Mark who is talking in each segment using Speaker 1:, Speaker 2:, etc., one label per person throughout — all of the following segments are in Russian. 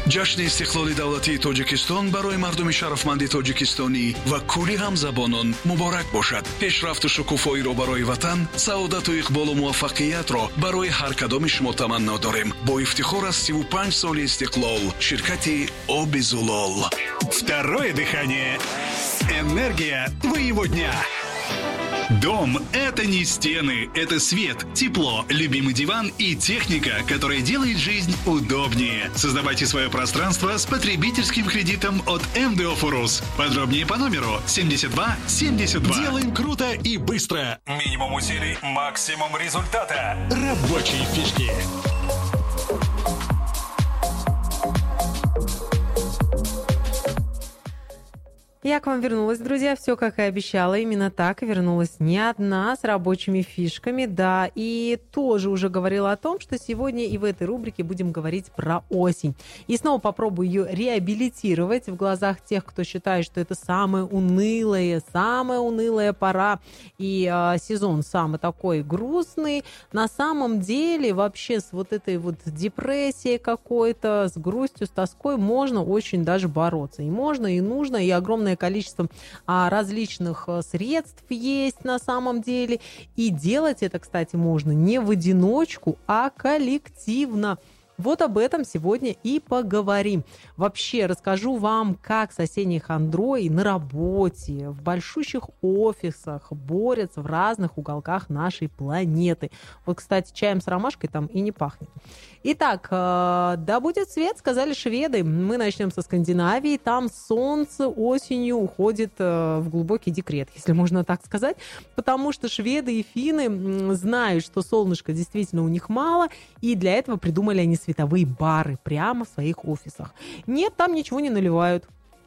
Speaker 1: ҷашни истиқлоли давлатии тоҷикистон барои мардуми шарафманди тоҷикистонӣ ва кулли ҳамзабонон муборак бошад. пешрафту шукуфоиро барои ватан, саодату иқболу муваффақиятро барои ҳар кадоми шумо таманно дорем. бо ифтихор аз 35 соли истиқлол, ширкати Оби Зулол.
Speaker 2: Второе дыхание. Энергия твоего дня. Дом – это не стены, это свет, тепло, любимый диван и техника, которая делает жизнь удобнее. Создавайте свое пространство с потребительским кредитом от МДО «Фурус». Подробнее по номеру 7272.
Speaker 3: Делаем круто и быстро.
Speaker 4: Минимум усилий, максимум результата.
Speaker 3: Рабочие фишки.
Speaker 5: Я к вам вернулась, друзья, все как и обещала, именно так, вернулась не одна, с рабочими фишками, да, и тоже уже говорила о том, что сегодня и в этой рубрике будем говорить про осень. И снова попробую ее реабилитировать в глазах тех, кто считает, что это самая унылая пора, и сезон самый такой грустный. На самом деле, вообще с вот этой вот депрессией какой-то, с грустью, с тоской можно очень даже бороться. И можно, и нужно, и огромное количество различных средств есть на самом деле. И делать это, кстати, можно не в одиночку, а коллективно. Вот об этом сегодня и поговорим. Вообще расскажу вам, как с осенней хандрой на работе, в большущих офисах борются в разных уголках нашей планеты. Вот, кстати, чаем с ромашкой там и не пахнет. Итак, да будет свет, сказали шведы. Мы начнем со Скандинавии. Там солнце осенью уходит в глубокий декрет, если можно так сказать, потому что шведы и финны знают, что солнышка действительно у них мало, и для этого придумали они световые бары прямо в своих офисах. Нет, там ничего не наливают.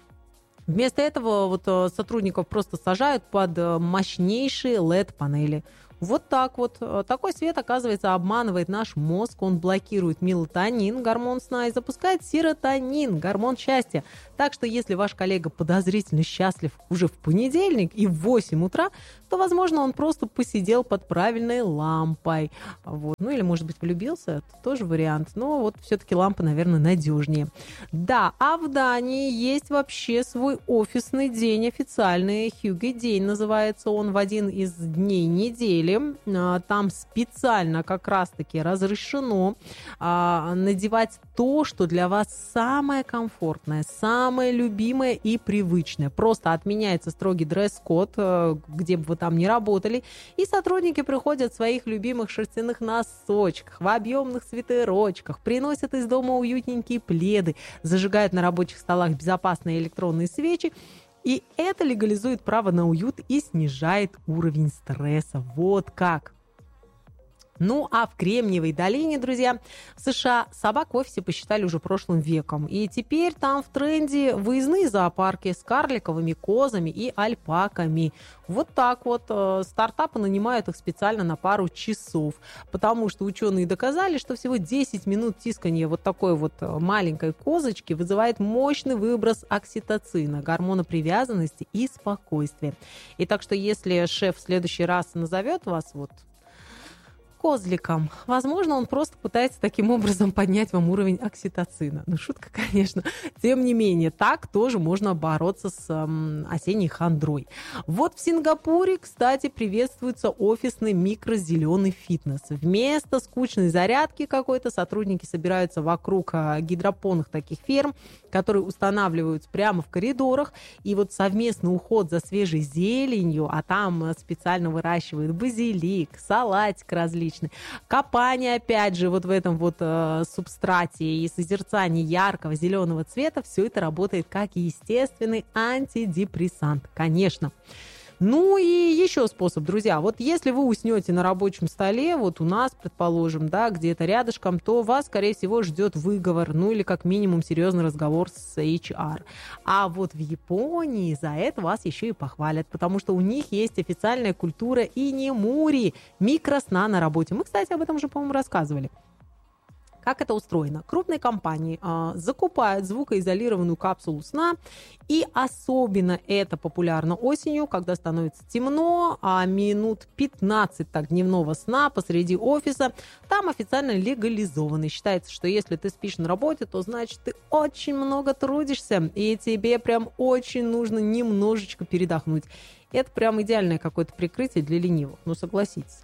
Speaker 5: Вместо этого вот сотрудников просто сажают под мощнейшие LED-панели. Вот так вот. Такой свет, оказывается, обманывает наш мозг. Он блокирует мелатонин, гормон сна, и запускает серотонин, гормон счастья. Так что если ваш коллега подозрительно счастлив уже в понедельник и в 8 утра, то, возможно, он просто посидел под правильной лампой. Вот. Ну или, может быть, влюбился. Это тоже вариант. Но вот все-таки лампа, наверное, надежнее. Да, а в Дании есть вообще свой офисный день официальный. Хюге-день называется он, в один из дней недели. Там специально как раз-таки разрешено надевать то, что для вас самое комфортное, самое любимое и привычное. Просто отменяется строгий дресс-код, где бы вы там ни работали, и сотрудники приходят в своих любимых шерстяных носочках, в объемных свитерочках, приносят из дома уютненькие пледы, зажигают на рабочих столах безопасные электронные свечи. И это легализует право на уют и снижает уровень стресса. Вот как. Ну, а в Кремниевой долине, друзья, в США собак в офисе посчитали уже прошлым веком. И теперь там в тренде выездные зоопарки с карликовыми козами и альпаками. Вот так вот. Стартапы нанимают их специально на пару часов, потому что ученые доказали, что всего 10 минут тискания вот такой вот маленькой козочки вызывает мощный выброс окситоцина, гормона привязанности и спокойствия. И так что если шеф в следующий раз назовет вас вот козликом, возможно, он просто пытается таким образом поднять вам уровень окситоцина. Ну, шутка, конечно. Тем не менее, так тоже можно бороться с осенней хандрой. Вот в Сингапуре, кстати, приветствуется офисный микрозеленый фитнес. Вместо скучной зарядки какой-то сотрудники собираются вокруг гидропонных таких ферм, которые устанавливаются прямо в коридорах, и вот совместный уход за свежей зеленью, а там специально выращивают базилик, салатик различный, копание, опять же, вот в этом вот субстрате и созерцание яркого зеленого цвета, все это работает как естественный антидепрессант, конечно. Ну и еще способ, друзья. Вот если вы уснете на рабочем столе, вот у нас, предположим, да, где-то рядышком, то вас, скорее всего, ждет выговор, ну или как минимум серьезный разговор с HR. А вот в Японии за это вас еще и похвалят, потому что у них есть официальная культура инимури, микросна на работе. Мы, кстати, об этом уже, по-моему, рассказывали. Как это устроено? Крупные компании закупают звукоизолированную капсулу сна, и особенно это популярно осенью, когда становится темно, а минут 15 так дневного сна посреди офиса там официально легализованы. Считается, что если ты спишь на работе, то значит ты очень много трудишься, и тебе прям очень нужно немножечко передохнуть. Это прям идеальное какое-то прикрытие для ленивых, ну согласитесь.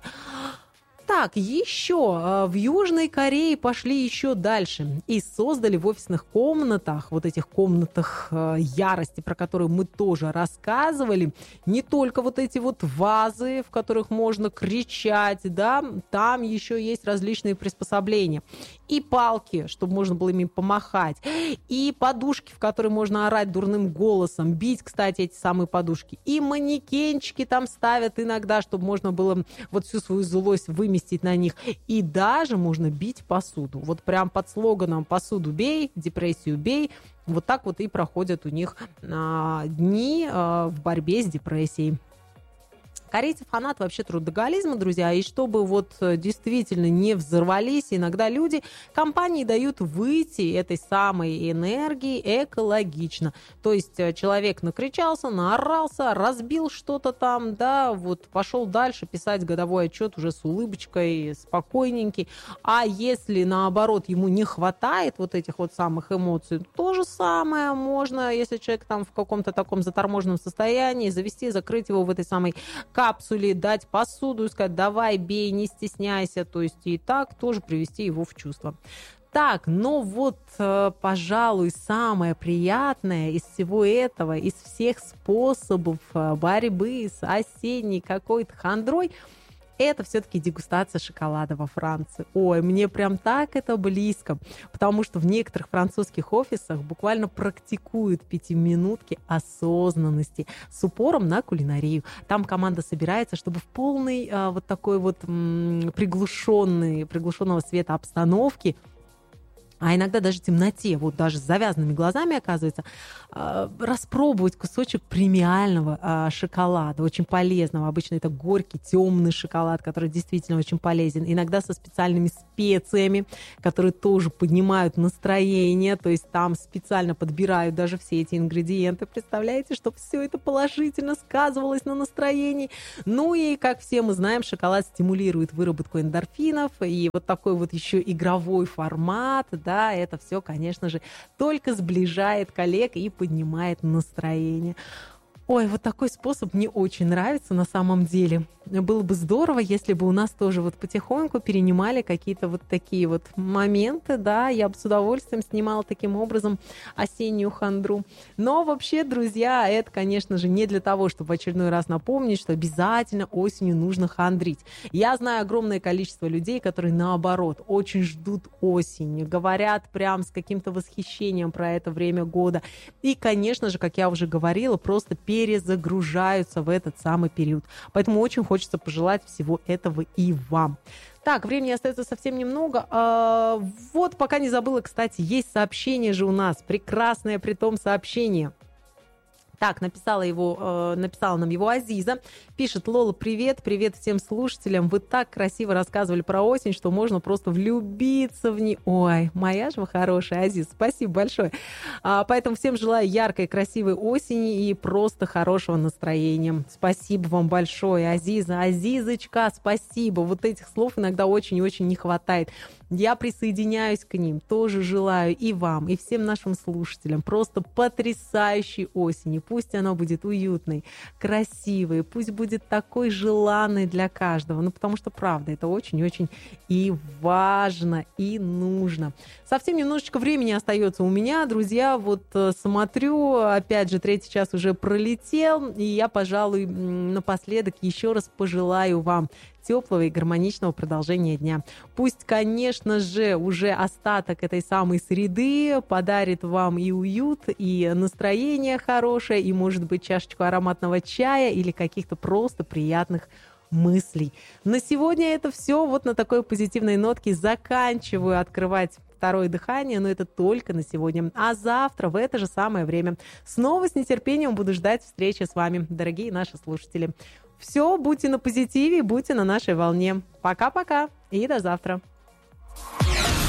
Speaker 5: Так, еще в Южной Корее пошли еще дальше и создали в офисных комнатах, вот этих комнатах ярости, про которые мы тоже рассказывали, не только вот эти вот вазы, в которых можно кричать, да, там еще есть различные приспособления. И палки, чтобы можно было ими помахать, и подушки, в которые можно орать дурным голосом, бить, кстати, эти самые подушки, и манекенчики там ставят иногда, чтобы можно было вот всю свою злость выместить на них, и даже можно бить посуду. Вот прям под слоганом «посуду бей, депрессию бей», вот так вот и проходят у них дни в борьбе с депрессией. Корейцы фанаты вообще трудоголизма, друзья, и чтобы вот действительно не взорвались, иногда люди, компании дают выйти этой самой энергии экологично. То есть человек накричался, наорался, разбил что-то там, да, вот пошел дальше писать годовой отчет уже с улыбочкой, спокойненький. А если наоборот ему не хватает вот этих вот самых эмоций, то же самое можно, если человек там в каком-то таком заторможенном состоянии, завести, закрыть его в этой самой капсуле, дать посуду и сказать: давай, бей, не стесняйся, то есть и так тоже привести его в чувство. Так, но вот, пожалуй, самое приятное из всего этого, из всех способов борьбы с осенней какой-то хандрой, это все-таки дегустация шоколада во Франции. Ой, мне прям так это близко, потому что в некоторых французских офисах буквально практикуют 5-минутки осознанности с упором на кулинарию. Там команда собирается, чтобы в полной вот такой вот приглушенного света обстановки, а иногда даже в темноте, вот даже с завязанными глазами, оказывается, распробовать кусочек премиального шоколада, очень полезного. Обычно это горький, темный шоколад, который действительно очень полезен. Иногда со специальными специями, которые тоже поднимают настроение, то есть там специально подбирают даже все эти ингредиенты, представляете, чтобы все это положительно сказывалось на настроении. Ну и, как все мы знаем, шоколад стимулирует выработку эндорфинов, и вот такой вот еще игровой формат, да, это все, конечно же, только сближает коллег и поднимает настроение. Ой, вот такой способ мне очень нравится на самом деле. Было бы здорово, если бы у нас тоже вот потихоньку перенимали какие-то вот такие вот моменты, да, я бы с удовольствием снимала таким образом осеннюю хандру. Но вообще, друзья, это, конечно же, не для того, чтобы в очередной раз напомнить, что обязательно осенью нужно хандрить. Я знаю огромное количество людей, которые, наоборот, очень ждут осени, говорят прям с каким-то восхищением про это время года. И, конечно же, как я уже говорила, просто перезагружаются в этот самый период. Поэтому очень хочется пожелать всего этого и вам. Так, времени остается совсем немного. Вот, пока не забыла, кстати, есть сообщение же у нас. Прекрасное притом сообщение. Так, написала нам его Азиза. Пишет: Лола, привет, привет всем слушателям. Вы так красиво рассказывали про осень, что можно просто влюбиться в ней. Ой, моя же вы хорошая, Азиз, спасибо большое. Поэтому всем желаю яркой, красивой осени и просто хорошего настроения. Спасибо вам большое, Азиза. Азизочка, спасибо. Вот этих слов иногда очень и очень не хватает. Я присоединяюсь к ним, тоже желаю и вам, и всем нашим слушателям просто потрясающей осени. Пусть она будет уютной, красивой, пусть будет такой желанной для каждого. Ну, потому что, правда, это очень-очень и важно, и нужно. Совсем немножечко времени остается у меня, друзья. Вот смотрю, опять же, 3-й час уже пролетел, и я, пожалуй, напоследок еще раз пожелаю вам теплого и гармоничного продолжения дня. Пусть, конечно же, уже остаток этой самой среды подарит вам и уют, и настроение хорошее, и, может быть, чашечку ароматного чая или каких-то просто приятных мыслей. На сегодня это все. Вот на такой позитивной нотке заканчиваю открывать второе дыхание, но это только на сегодня. А завтра в это же самое время снова с нетерпением буду ждать встречи с вами, дорогие наши слушатели. Все, будьте на позитиве, будьте на нашей волне. Пока-пока и до завтра.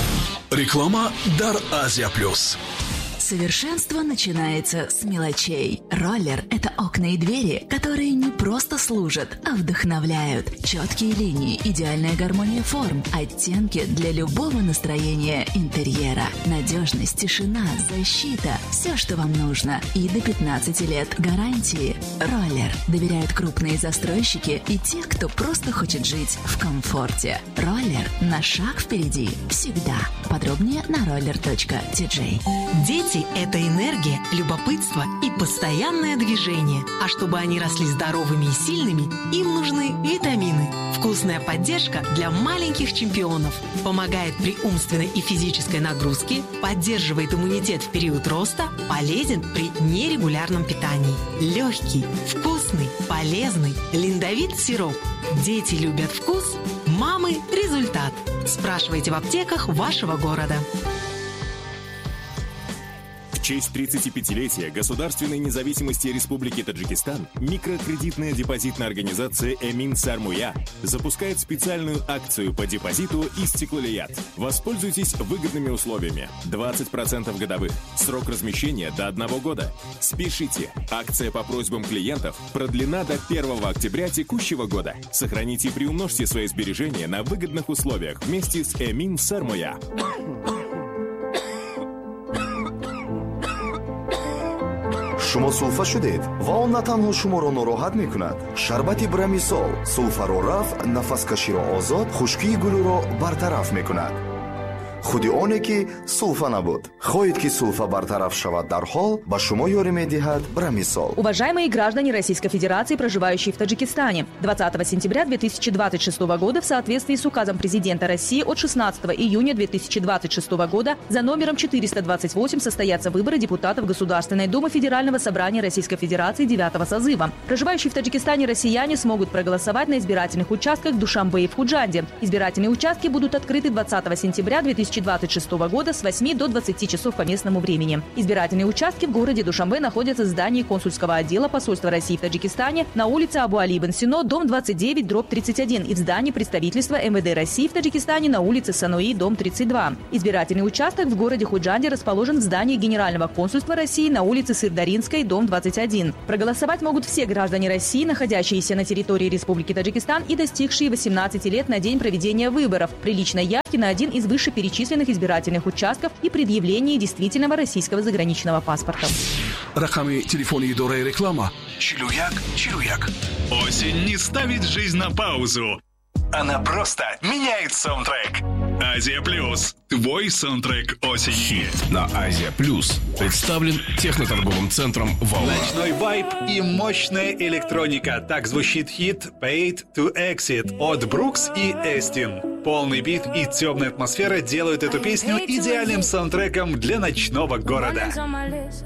Speaker 1: Реклама Дар Азия Плюс.
Speaker 6: Совершенство начинается с мелочей. Роллер – это окна и двери, которые не просто служат, а вдохновляют. Четкие линии, идеальная гармония форм, оттенки для любого настроения интерьера. Надежность, тишина, защита – все, что вам нужно. И до 15 лет гарантии. Роллер доверяют крупные застройщики и те, кто просто хочет жить в комфорте. Роллер на шаг впереди. Всегда. Подробнее на roller.tj.
Speaker 7: Дети – это энергия, любопытство и постоянное движение. А чтобы они росли здоровыми и сильными, им нужны витамины. Вкусная поддержка для маленьких чемпионов. Помогает при умственной и физической нагрузке, поддерживает иммунитет в период роста, полезен при нерегулярном питании. Легкий, вкусный, полезный. Линдовит сироп. Дети любят вкус, мамы – результат. Спрашивайте в аптеках вашего города.
Speaker 8: В честь 35-летия государственной независимости Республики Таджикистан микрокредитная депозитная организация «Эмин Сармуя» запускает специальную акцию по депозиту «Истеклолият». Воспользуйтесь выгодными условиями. 20% годовых. Срок размещения до 1 года. Спешите. Акция по просьбам клиентов продлена до 1 октября текущего года. Сохраните и приумножьте свои сбережения на выгодных условиях вместе с «Эмин Сармуя».
Speaker 9: شما سولفا شدید و آن نه تنها شما را ناراحت میکند. شربت برمیسول سولفا را رفع، نفس کشی را آزاد، خشکی گلو را برطرف میکند. خودی آنه که سولفا نبود. خواهید که سولفа برطرف шавад дар ҳол ба шумо ёрӣ медиҳад Брамисол.
Speaker 10: Уважаемые граждане Российской Федерации, проживающие в Таджикистане, 20 сентября 2026 года в соответствии с указом президента России от 16 июня 2026 года за номером 428 состоятся выборы депутатов Государственной Думы Федерального собрания Российской Федерации 9-го созыва. Проживающие в Таджикистане россияне смогут проголосовать на избирательных участках в Душанбе и в Худжанде. Избирательные участки будут открыты 20 сентября 2026 года с 8 до 20 часов по местному времени. Избирательные участки в городе Душанбе находятся в здании консульского отдела посольства России в Таджикистане на улице Абу-Али Ибн Сино, дом 29/31 и в здании представительства МВД России в Таджикистане на улице Сануи, дом 32. Избирательный участок в городе Худжанде расположен в здании Генерального консульства России на улице Сырдаринской, дом 21. Проголосовать могут все граждане России, находящиеся на территории Республики Таджикистан и достигшие 18 лет на день проведения выборов, при личной явке на один из вышеперечисленных избирательных участков и предъявлении действительного российского заграничного паспорта.
Speaker 1: Рақами телефони идораи реклама 4141.
Speaker 2: Осень не ставит жизнь на паузу. Она просто меняет саундтрек. Азия Плюс. Твой саундтрек осени.
Speaker 3: На Азия Плюс представлен техноторговым центром «Валла».
Speaker 2: Ночной вайб и мощная электроника. Так звучит хит «Paid to Exit» от Брукс и Эстин. Полный бит и темная атмосфера делают эту песню идеальным саундтреком для ночного города.